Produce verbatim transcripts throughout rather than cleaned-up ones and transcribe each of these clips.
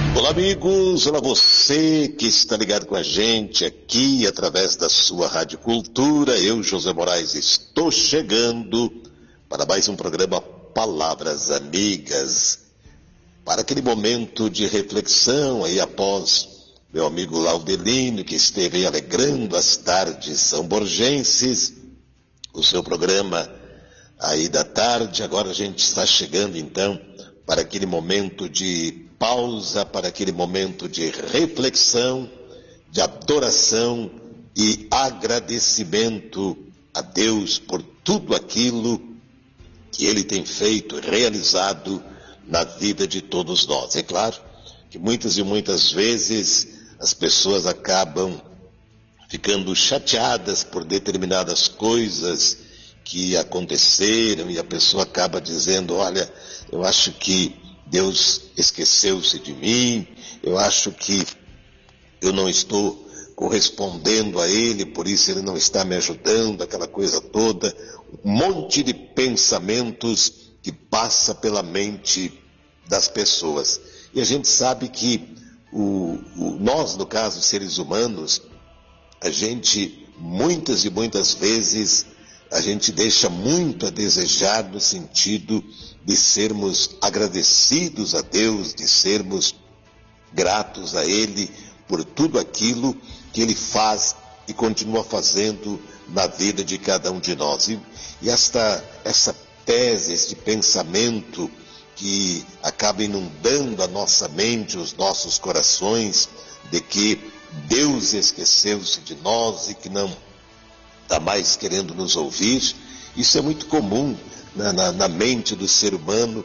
Olá, amigos, olá você que está ligado com a gente aqui através da sua Rádio Cultura. Eu, José Moraes, estou chegando para mais um programa Palavras Amigas, para aquele momento de reflexão aí após meu amigo Laudelino, que esteve aí alegrando as tardes são-borgenses, o seu programa aí da tarde. Agora a gente está chegando então para aquele momento de pausa, para aquele momento de reflexão, de adoração e agradecimento a Deus por tudo aquilo que Ele tem feito e realizado na vida de todos nós. É claro que muitas e muitas vezes as pessoas acabam ficando chateadas por determinadas coisas que aconteceram e a pessoa acaba dizendo: olha, eu acho que Deus esqueceu-se de mim, eu acho que eu não estou correspondendo a Ele, por isso Ele não está me ajudando, aquela coisa toda, um monte de pensamentos que passa pela mente das pessoas. E a gente sabe que o, o, nós, no caso, seres humanos, a gente, muitas e muitas vezes, a gente deixa muito a desejar no sentido de sermos agradecidos a Deus, de sermos gratos a Ele por tudo aquilo que Ele faz e continua fazendo na vida de cada um de nós. E, e esta, essa tese, este pensamento que acaba inundando a nossa mente, os nossos corações, de que Deus esqueceu-se de nós e que não está mais querendo nos ouvir, isso é muito comum na, na, na mente do ser humano,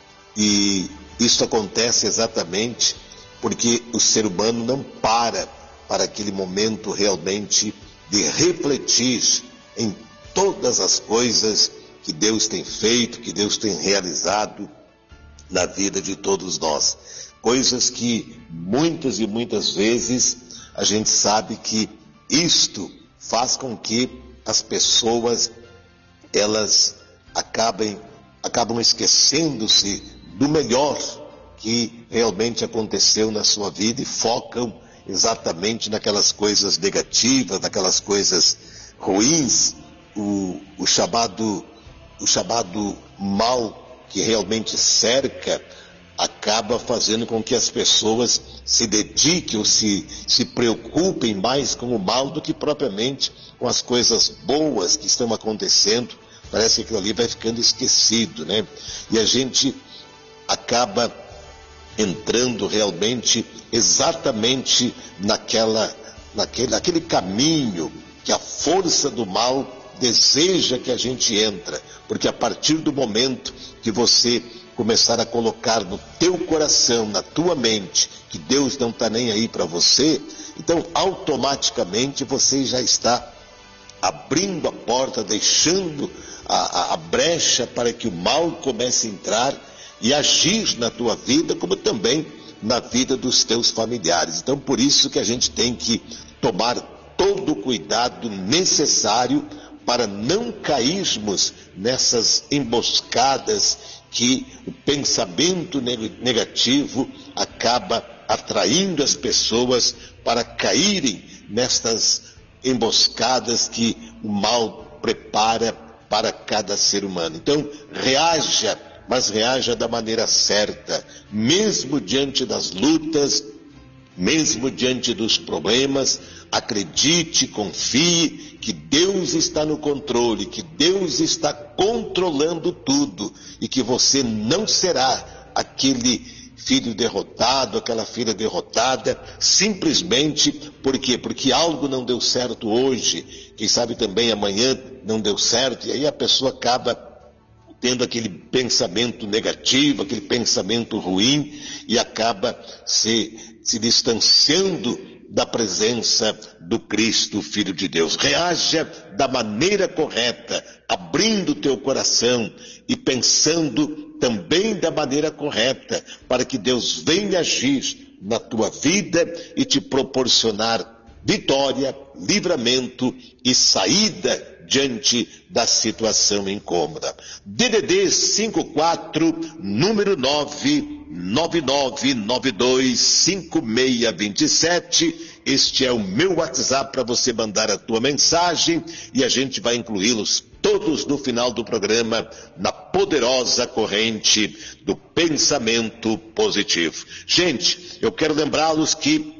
e isso acontece exatamente porque o ser humano não para para aquele momento realmente de refletir em todas as coisas que Deus tem feito, que Deus tem realizado na vida de todos nós. Coisas que muitas e muitas vezes a gente sabe que isto faz com que as pessoas, elas acabem, acabam esquecendo-se do melhor que realmente aconteceu na sua vida e focam exatamente naquelas coisas negativas, naquelas coisas ruins, o, o chamado, o chamado mal que realmente cerca, acaba fazendo com que as pessoas se dediquem ou se, se preocupem mais com o mal do que propriamente com as coisas boas que estão acontecendo. Parece que aquilo ali vai ficando esquecido, né? E a gente acaba entrando realmente exatamente naquela, naquele, naquele caminho que a força do mal deseja que a gente entre, porque a partir do momento que você começar a colocar no teu coração, na tua mente, que Deus não está nem aí para você, então automaticamente você já está abrindo a porta, deixando a, a, a brecha para que o mal comece a entrar e agir na tua vida, como também na vida dos teus familiares. Então, por isso que a gente tem que tomar todo o cuidado necessário para não cairmos nessas emboscadas que o pensamento negativo acaba atraindo as pessoas para caírem nestas emboscadas que o mal prepara para cada ser humano. Então, reaja, mas reaja da maneira certa, mesmo diante das lutas, mesmo diante dos problemas. Acredite, confie que Deus está no controle, que Deus está controlando tudo e que você não será aquele filho derrotado, aquela filha derrotada, simplesmente por quê? Porque algo não deu certo hoje, quem sabe também amanhã não deu certo, e aí a pessoa acaba tendo aquele pensamento negativo, aquele pensamento ruim, e acaba se, se distanciando da presença do Cristo, Filho de Deus. Reaja da maneira correta, abrindo o teu coração e pensando também da maneira correta, para que Deus venha agir na tua vida e te proporcionar vitória, livramento e saída diante da situação incômoda. D D D cinquenta e quatro, número nove nove nove nove dois cinco seis dois sete. Este é o meu WhatsApp para você mandar a tua mensagem e a gente vai incluí-los todos no final do programa na poderosa corrente do pensamento positivo. Gente, eu quero lembrá-los que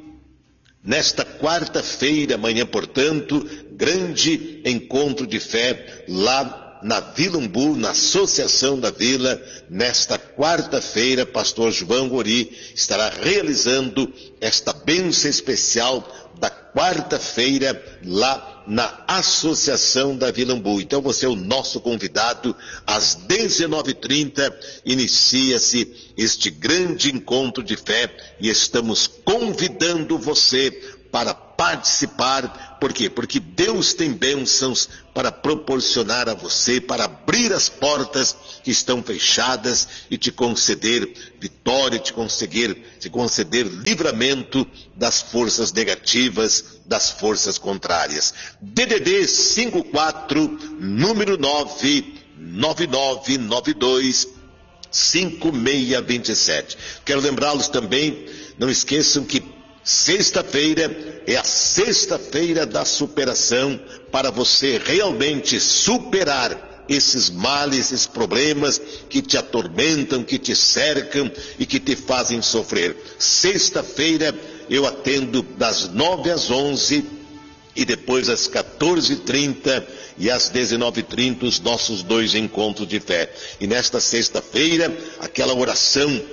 nesta quarta-feira, amanhã, portanto, grande encontro de fé lá na Vila Umbu, na Associação da Vila. Nesta quarta-feira, pastor João Gori estará realizando esta bênção especial da quarta-feira lá na Associação da Vila Umbu. Então você é o nosso convidado. Às dezenove e trinta inicia-se este grande encontro de fé e estamos convidando você para participar. Por quê? Porque Deus tem bênçãos para proporcionar a você, para abrir as portas que estão fechadas e te conceder vitória, te conceder, te conceder livramento das forças negativas, das forças contrárias. D D D cinquenta e quatro, número nove nove nove nove dois cinco seis dois sete. Quero lembrá-los também, não esqueçam que sexta-feira é a sexta-feira da superação, para você realmente superar esses males, esses problemas que te atormentam, que te cercam e que te fazem sofrer. Sexta-feira eu atendo das nove às onze e depois às quatorze e trinta e às dezenove e trinta os nossos dois encontros de fé. E nesta sexta-feira, aquela oração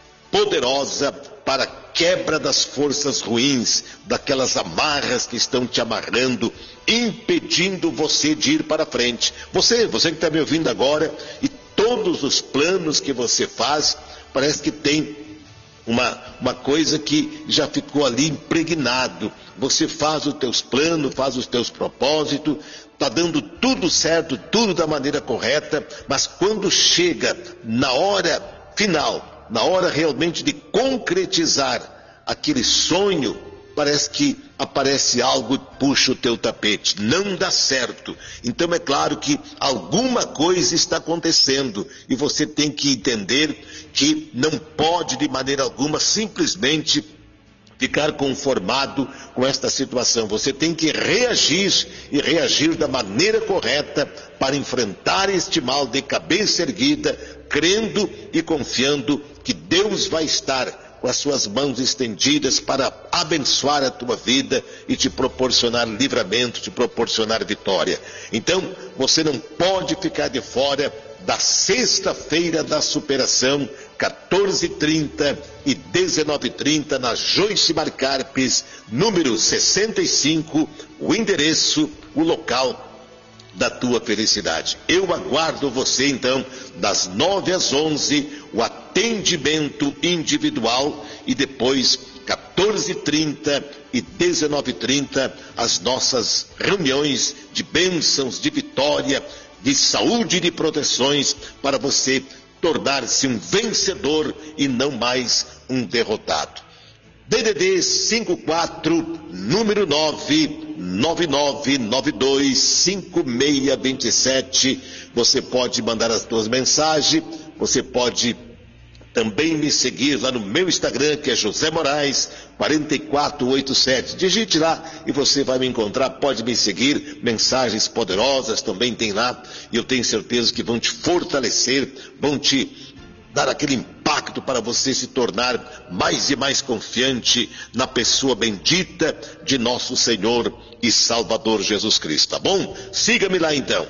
poderosa para a quebra das forças ruins, daquelas amarras que estão te amarrando, impedindo você de ir para frente. Você, você que está me ouvindo agora, e todos os planos que você faz, parece que tem uma, uma coisa que já ficou ali impregnado. Você faz os teus planos, faz os teus propósitos, está dando tudo certo, tudo da maneira correta, mas quando chega na hora final, na hora realmente de concretizar aquele sonho, parece que aparece algo e puxa o teu tapete. Não dá certo. Então é claro que alguma coisa está acontecendo e você tem que entender que não pode de maneira alguma simplesmente ficar conformado com esta situação. Você tem que reagir e reagir da maneira correta para enfrentar este mal de cabeça erguida, crendo e confiando que Deus vai estar com as suas mãos estendidas para abençoar a tua vida e te proporcionar livramento, te proporcionar vitória. Então, você não pode ficar de fora da sexta-feira da superação, quatorze e trinta e dezenove e trinta, na Joyce Marcarpes, número sessenta e cinco, o endereço, o local da tua felicidade. Eu aguardo você então das nove às onze, o atendimento individual, e depois quatorze e trinta e dezenove e trinta as nossas reuniões de bênçãos, de vitória, de saúde e de proteções, para você tornar-se um vencedor e não mais um derrotado. D D D cinquenta e quatro, número nove nove nove nove dois cinco seis dois sete. Você pode mandar as suas mensagens, você pode também me seguir lá no meu Instagram, que é José Moraes quatro quatro oito sete. Digite lá e você vai me encontrar, pode me seguir. Mensagens poderosas também tem lá, e eu tenho certeza que vão te fortalecer, vão te dar aquele impacto para você se tornar mais e mais confiante na pessoa bendita de nosso Senhor e Salvador Jesus Cristo, tá bom? Siga-me lá então,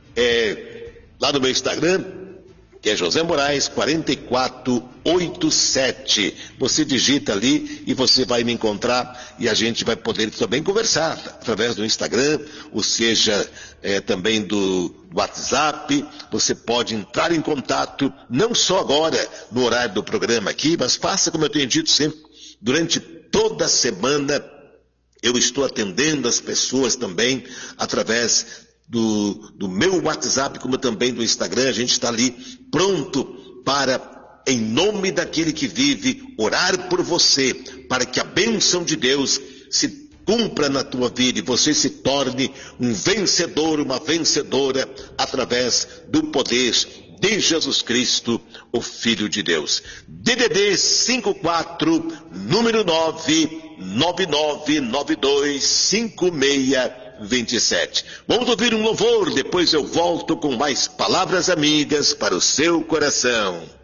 é, lá no meu Instagram, que é José Moraes quatro quatro oito sete. Você digita ali e você vai me encontrar, e a gente vai poder também conversar através do Instagram, ou seja, é, também do WhatsApp. Você pode entrar em contato, não só agora no horário do programa aqui, mas faça como eu tenho dito sempre, durante toda a semana eu estou atendendo as pessoas também através Do, do meu WhatsApp, como também do Instagram. A gente está ali pronto para, em nome daquele que vive, orar por você, para que a bênção de Deus se cumpra na tua vida e você se torne um vencedor, uma vencedora, através do poder de Jesus Cristo, o Filho de Deus. D D D cinco quatro, número nove nove nove nove dois cinco seis dois sete. Vamos ouvir um louvor, depois eu volto com mais palavras amigas para o seu coração.